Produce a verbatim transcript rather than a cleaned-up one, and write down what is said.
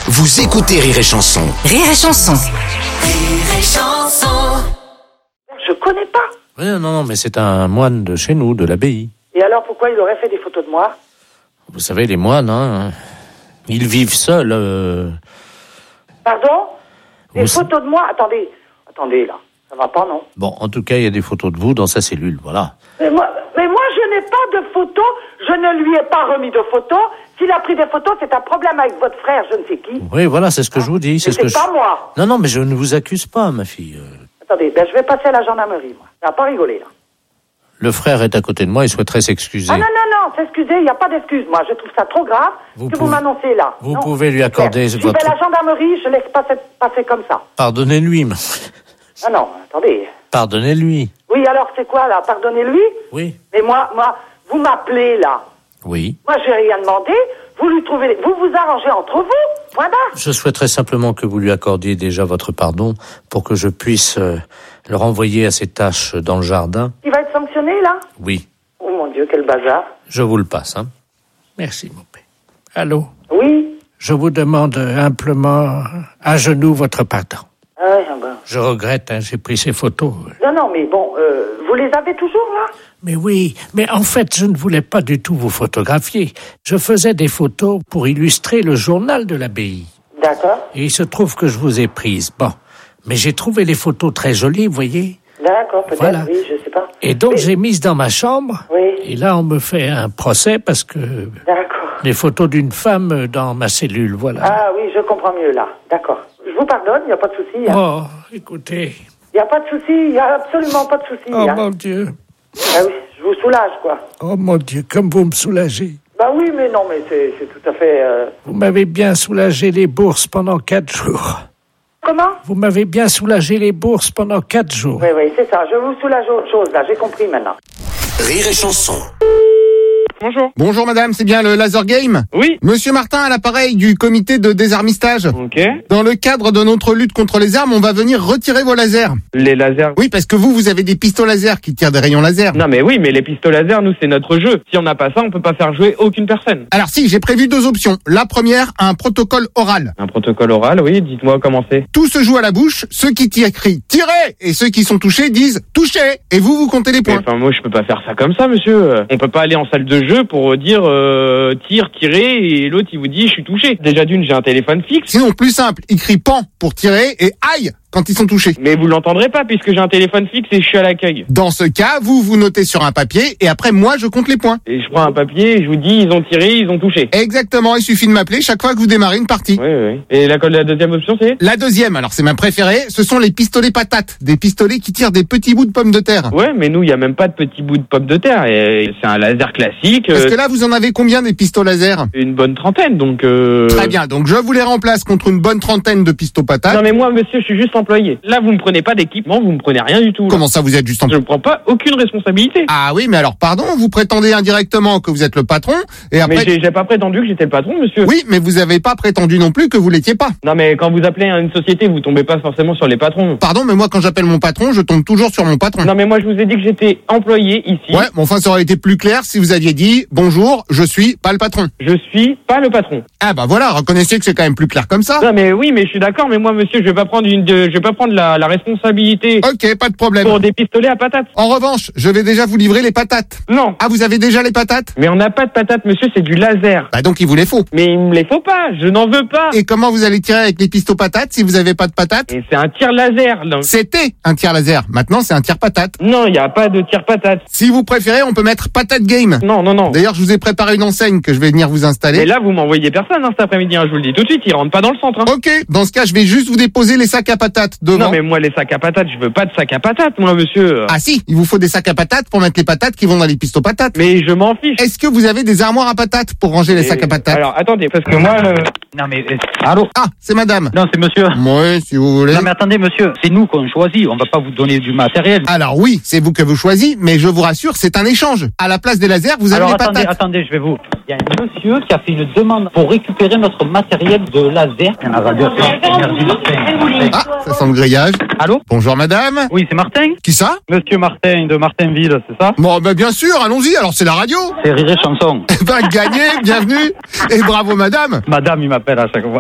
Vous écoutez Rire et Chanson. Rire et Chanson. Rire et Chanson. Je connais pas. Oui, non, non, mais c'est un moine de chez nous, de l'abbaye. Et alors, pourquoi il aurait fait des photos de moi? Vous savez, les moines, hein, ils vivent seuls. Euh... Pardon? Des Vous- photos de moi? Attendez, attendez, là. Ça va pas, non? Bon, en tout cas, il y a des photos de vous dans sa cellule, voilà. Mais moi, mais moi, je n'ai pas de photos. Je ne lui ai pas remis de photos. S'il a pris des photos, c'est un problème avec votre frère, je ne sais qui. Oui, voilà, c'est ce que je vous dis. Mais C'est ce que c'est je... pas moi. Non, non, mais je ne vous accuse pas, ma fille. Euh, Attendez, ben, je vais passer à la gendarmerie, moi. Ça va pas rigoler, là. Le frère est à côté de moi, il souhaiterait s'excuser. Ah non, non, non, s'excuser, il n'y a pas d'excuse, moi. Je trouve ça trop grave Vous que pouvez- vous m'annoncez là. vous Non, pouvez lui c'est accorder clair. votre- Je vais à la gendarmerie, je laisse pas passer, passer comme ça. Pardonnez-lui, ma- Ah non, attendez. pardonnez-lui. Oui, alors c'est quoi, là? Pardonnez-lui? Oui. Mais moi, moi, vous m'appelez, là. Oui. Moi, j'ai rien demandé. Vous lui trouvez... Vous vous arrangez entre vous. Point barre. Je souhaiterais simplement que vous lui accordiez déjà votre pardon pour que je puisse euh, le renvoyer à ses tâches dans le jardin. Il va être sanctionné, là? Oui. Oh mon Dieu, quel bazar. Je vous le passe, hein. Merci, mon père. Allô, Oui? je vous demande humblement à genoux votre pardon. Ah oui, ah ben. Je regrette, hein, j'ai pris ces photos. Non, non, mais bon, euh, vous les avez toujours, là? Mais oui, mais en fait, je ne voulais pas du tout vous photographier. Je faisais des photos pour illustrer le journal de l'abbaye. D'accord. Et il se trouve que je vous ai prise. Bon, mais j'ai trouvé les photos très jolies, vous voyez. D'accord, peut-être, Voilà. oui, je sais pas. Et donc, Mais- j'ai mise dans ma chambre. Oui. Et là, on me fait un procès parce que D'accord. les photos d'une femme dans ma cellule, voilà. Ah oui, je comprends mieux, là. D'accord. Je vous pardonne, il n'y a pas de souci. hein. Oh, écoutez. Il n'y a pas de souci, il n'y a absolument pas de souci. Oh hein. mon Dieu. Ah oui, je vous soulage, quoi. Oh mon Dieu, comme vous me soulagez. Bah oui, mais non, mais c'est c'est tout à fait... euh, Vous m'avez bien soulagé les bourses pendant quatre jours. Comment? Vous m'avez bien soulagé les bourses pendant quatre jours. Oui, oui, c'est ça. Je vous soulage autre chose, là. J'ai compris, maintenant. Rire et Chanson. Bonjour. Bonjour madame, c'est bien le laser game? Oui. Monsieur Martin à l'appareil du comité de désarmistage. Ok. Dans le cadre de notre lutte contre les armes, on va venir retirer vos lasers. Les lasers. Oui, parce que vous, vous avez des pistolets laser qui tirent des rayons laser. Non mais oui, mais les pistolets laser, nous c'est notre jeu. Si on n'a pas ça, on peut pas faire jouer aucune personne. Alors si, j'ai prévu deux options. La première, un protocole oral. Un protocole oral, oui. Dites-moi comment c'est. Tout se joue à la bouche. Ceux qui tirent crient « Tirez !» et ceux qui sont touchés disent « Touchez !» Et vous, vous comptez les Mais points. enfin, moi je peux pas faire ça comme ça, monsieur. On peut pas aller en salle de jeu pour dire euh, tire, tirer et l'autre il vous dit je suis touché. Déjà d'une, j'ai un téléphone fixe. Sinon, plus simple, ils crient « Pan !» pour tirer et « Aïe !» quand ils sont touchés. Mais vous l'entendrez pas puisque j'ai un téléphone fixe et je suis à l'accueil. Dans ce cas, vous, vous notez sur un papier et après, moi, je compte les points. Et je prends un papier et je vous dis ils ont tiré, ils ont touché. Exactement, il suffit de m'appeler chaque fois que vous démarrez une partie. Oui, oui. Et la, la deuxième option c'est La deuxième, alors c'est ma préférée, ce sont les pistolets patates, des pistolets qui tirent des petits bouts de pommes de terre. Ouais, mais nous, il y a même pas de petits bouts de pommes de terre. Et c'est un laser classique. Parce euh, que là, vous en avez combien des pistolets laser? Une bonne trentaine, donc... Euh... Très bien, donc je vous les remplace contre une bonne trentaine de pistolets patates. Non mais moi, monsieur, je suis juste employé. Là, vous me prenez pas d'équipement, vous me prenez rien du tout. là. Comment ça, vous êtes juste en... Je ne prends pas aucune responsabilité. Ah oui, mais alors pardon, vous prétendez indirectement que vous êtes le patron, et Mais après... j'ai j'ai pas prétendu que j'étais le patron, monsieur. Oui, mais vous avez pas prétendu non plus que vous l'étiez pas. Non mais quand vous appelez une société, vous tombez pas forcément sur les patrons. Pardon, mais moi quand j'appelle mon patron, je tombe toujours sur mon patron. Non mais moi, je vous ai dit que j'étais employé ici. Ouais, mais enfin ça aurait été plus clair si vous aviez dit « Bonjour, je suis pas le patron Je suis pas le patron. ». Ah bah voilà, reconnaissez que c'est quand même plus clair comme ça. Non mais oui, mais je suis d'accord, mais moi, monsieur, je vais pas prendre une, de- je vais pas prendre la, la responsabilité Ok, pas de problème. pour des pistolets à patates. En revanche, je vais déjà vous livrer les patates. Non. Ah, vous avez déjà les patates? Mais on n'a pas de patates, monsieur, c'est du laser. Bah donc il vous les faut. Mais il me les faut pas, je n'en veux pas. Et comment vous allez tirer avec les pistons patates si vous avez pas de patates? Et c'est un tir laser, là. C'était un tir laser. Maintenant, c'est un tir patate. Non, il y a pas de tir patate. Si vous préférez, on peut mettre patate game. Non, non, non. D'ailleurs, je vous ai préparé une enseigne que je vais venir vous Mais installer. là, vous m'envoyez personne, hein, cet après-midi, hein, je vous le dis tout de suite, ils rentrent pas dans le centre, hein. Ok, dans ce cas, je vais juste vous déposer les sacs à patates devant. Non, mais moi, les sacs à patates, je veux pas de sacs à patates, moi, monsieur. Ah si, il vous faut des sacs à patates pour mettre les patates qui vont dans les pistons patates. Mais je m'en fiche. Est-ce que vous avez des armoires à patates pour ranger les Et- sacs à patates? Alors, attendez, parce que moi, le... Non mais, euh, allô? Ah, c'est madame. Non, c'est monsieur. Oui, si vous voulez. Non mais attendez monsieur, c'est nous qu'on choisit, on va pas vous donner du matériel. Alors oui, c'est vous que vous choisissez, mais je vous rassure, c'est un échange. À la place des lasers, vous avez Alors les attendez, patates. attendez, je vais vous... Il y a un monsieur qui a fait une demande pour récupérer notre matériel de laser. Un radiateur, énergie Martin. Ah, ça sent le grillage. Allô? Bonjour madame. Oui, c'est Martin? Qui ça? Monsieur Martin de Martinville, c'est ça? Bon, ben bien sûr, allons-y, alors c'est la radio. C'est Rire et Chanson. Eh ben, gagné, bienvenue. Et bravo madame. Madame, il m'appelle à chaque fois.